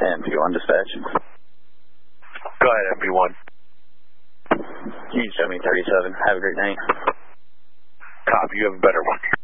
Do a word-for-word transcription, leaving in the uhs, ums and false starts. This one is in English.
M P one dispatch. Go ahead, M P one. Can you show me thirty-seven? Have a great night. Copy, you have a better one.